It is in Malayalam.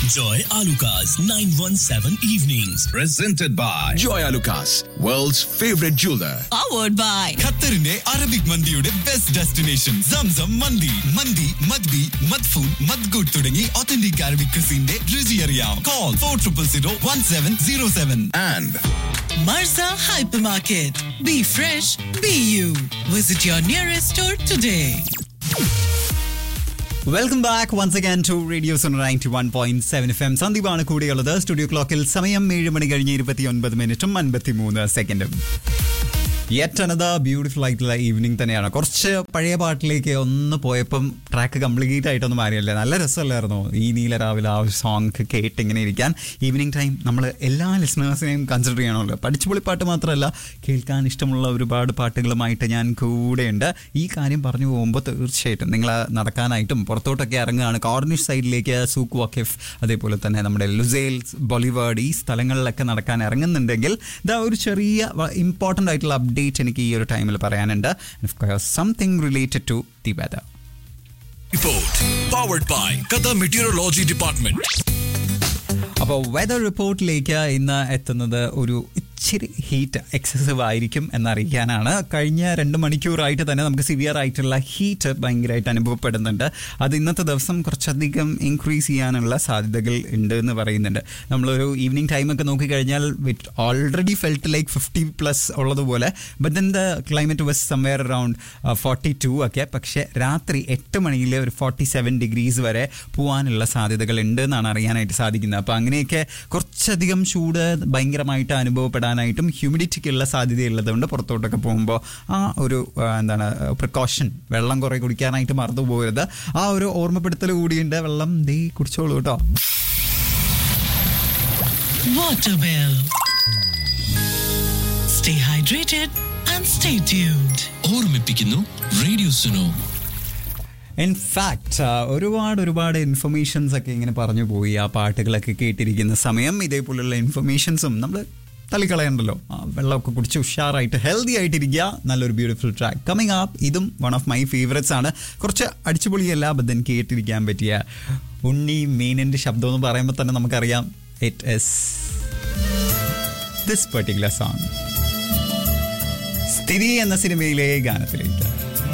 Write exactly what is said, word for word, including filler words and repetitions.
Enjoy Alucard's nine one seven evenings. Presented by Joy Alucard, world's favorite jeweler. Powered by ഖത്തറിന്റെ അറബിക് മന്തിയുടെ ബെസ്റ്റ് ഡെസ്റ്റിനേഷൻ സംസം മന്തി. മന്തി മദ്ബി മദ്ഫൂൻ മദ്ഗുഡ് തുടങ്ങി ഒത്തന്റിക് അറബിക് ക്രിസിന്റെ രുചി അറിയാം. Call four zero zero one seven zero seven. And Marza Hypermarket. Be fresh, be you. Visit your nearest store today. Welcome back once again to radio zone ninety one point seven F M. സന്ദീപാണ് കൂടെയുള്ളത്. സ്റ്റുഡിയോ ക്ലോക്കിൽ സമയം ഏഴ് മണി കഴിഞ്ഞ് ഇരുപത്തി ഒൻപത് മിനിറ്റും അൻപത്തി മൂന്ന് സെക്കൻഡും. യെറ്റ് അനദർ ബ്യൂട്ടിഫുൾ ആയിട്ടുള്ള ഈവനിങ് തന്നെയാണ്. കുറച്ച് പഴയ പാട്ടിലേക്ക് ഒന്ന് പോയപ്പം ട്രാക്ക് കംപ്ലീറ്റ് ആയിട്ടൊന്നും മാറിയല്ലേ. നല്ല രസമല്ലായിരുന്നോ ഈ നീല രാവിലെ ആ ഒരു സോങ് കേട്ട് ഇങ്ങനെ ഇരിക്കാൻ. ഈവനിങ് ടൈം നമ്മൾ എല്ലാ ലിസണേഴ്സിനെയും കൺസിഡർ ചെയ്യണമല്ലോ. പഠിച്ചുപൊളി പാട്ട് മാത്രമല്ല, കേൾക്കാൻ ഇഷ്ടമുള്ള ഒരുപാട് പാട്ടുകളുമായിട്ട് ഞാൻ കൂടെയുണ്ട്. ഈ കാര്യം പറഞ്ഞു പോകുമ്പോൾ തീർച്ചയായിട്ടും നിങ്ങൾ നടക്കാനായിട്ടും പുറത്തോട്ടൊക്കെ ഇറങ്ങുകയാണ്, കോർണിഷ് സൈഡിലേക്ക്, സൂക്ക് വഖഫ്, അതേപോലെ തന്നെ നമ്മുടെ ലുസൈൽ, ബൊളിവേർഡ്, ഈ സ്ഥലങ്ങളിലൊക്കെ നടക്കാൻ ഇറങ്ങുന്നുണ്ടെങ്കിൽ ഇതാ ഒരു ചെറിയ ഇമ്പോർട്ടൻ്റ് ആയിട്ടുള്ള അപ്ഡേറ്റ് എനിക്ക് ഈ ഒരു ടൈമിൽ പറയാനുണ്ട്. Something related to the whether. Report powered by Qatar Meteorology Department. അപ്പോൾ വെദർ റിപ്പോർട്ടിലേക്ക് ഇന്ന് എത്തുന്നത് ഒരു ഇച്ചിരി ഹീറ്റ് എക്സസീവ് ആയിരിക്കും എന്നറിയിക്കാനാണ്. കഴിഞ്ഞ രണ്ട് മണിക്കൂറായിട്ട് തന്നെ നമുക്ക് സിവിയർ ആയിട്ടുള്ള ഹീറ്റ് ഭയങ്കരമായിട്ട് അനുഭവപ്പെടുന്നുണ്ട്. അത് ഇന്നത്തെ ദിവസം കുറച്ചധികം ഇൻക്രീസ് ചെയ്യാനുള്ള സാധ്യതകൾ ഉണ്ട് എന്ന് പറയുന്നുണ്ട്. നമ്മളൊരു ഈവനിങ് ടൈമൊക്കെ നോക്കിക്കഴിഞ്ഞാൽ വിറ്റ് already felt like fifty plus ഉള്ളതുപോലെ, but then the climate was somewhere around forty to ഒക്കെ. പക്ഷേ രാത്രി എട്ട് മണിയിൽ ഒരു ഫോർട്ടി സെവൻ ഡിഗ്രീസ് വരെ പോകാനുള്ള സാധ്യതകൾ ഉണ്ട് എന്നാണ് അറിയാനായിട്ട് സാധിക്കുന്നത്. അപ്പോൾ അങ്ങനെയൊക്കെ കുറച്ചധികം ചൂട് ഭയങ്കരമായിട്ട് അനുഭവപ്പെടാൻ ായിട്ടും ഹ്യൂമിഡിറ്റിക്കുള്ള സാധ്യതയുള്ളതുകൊണ്ട് പുറത്തോട്ടൊക്കെ പോകുമ്പോൾ ആ ഒരു എന്താണ് പ്രിക്കോഷൻ, വെള്ളം കുറെ കുടിക്കാനായിട്ട് മറന്നു പോകരുത്. ആ ഒരു ഓർമ്മപ്പെടുത്തൽ കൂടിയുണ്ട്. വെള്ളം ദേ കുടിച്ചോളൂ കേട്ടോ. Waterwell. Stay hydrated and stay tuned. ഓർമ്മിപ്പിക്കുന്നു റേഡിയോ സുനോ. ഇൻഫാക്റ്റ് ഒരുപാട് ഒരുപാട് ഇൻഫർമേഷൻസ് ഒക്കെ ഇങ്ങനെ പറഞ്ഞു പോയി ആ പാട്ടുകളൊക്കെ കേട്ടിരിക്കുന്ന സമയം. ഇതേപോലുള്ള ഇൻഫർമേഷൻസും നമ്മൾ തള്ളിക്കളയണ്ടല്ലോ. വെള്ളമൊക്കെ കുടിച്ച് ഉഷാറായിട്ട് ഹെൽത്തി ആയിട്ടിരിക്കുക. നല്ലൊരു ബ്യൂട്ടിഫുൾ ട്രാക്ക് കമ്മിങ് അപ്പ്. ഇതും വൺ ഓഫ് മൈ ഫേവറേറ്റ്സ് ആണ്. കുറച്ച് അടിച്ചുപൊളിയല്ല, ബട്ട് ദെൻ കേട്ടിരിക്കാൻ പറ്റിയ ഉണ്ണി മീനിൻ്റെ ശബ്ദം എന്ന് പറയുമ്പോൾ തന്നെ നമുക്കറിയാം it is this particular song. സ്ഥിതി എന്ന സിനിമയിലെ ഗാനത്തിലേക്ക്